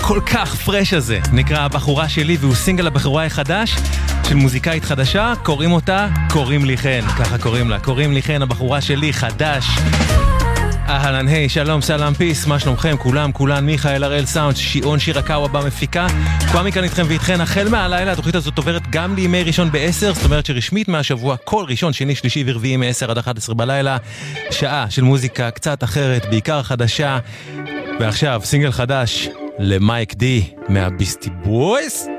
הכל כך פרש הזה נקרא הבחורה שלי, והוא סינגל הבחורה החדש של מוזיקאית חדשה, קוראים אותה קוראים לי חן, ככה קוראים לה, קוראים לי חן, הבחורה שלי חדש. אהלן, היי, שלום, סלאם, פיס, מה שלומכם? כולן, מיכאל הראל סאונד, שיעון שירקאווה במפיקה, כבר מכאן איתכם ואיתכן החל מהלילה. התוכנית הזאת עוברת גם לימי ראשון ב-10, זאת אומרת שרשמית מהשבוע כל ראשון, שני, שלישי ורביעי מ-10 עד 11 בלילה, שעה של מוזיקה קצת אחרת, בעיקר חדשה. ועכשיו סינגל חדש למייק די מהביסטי בויז.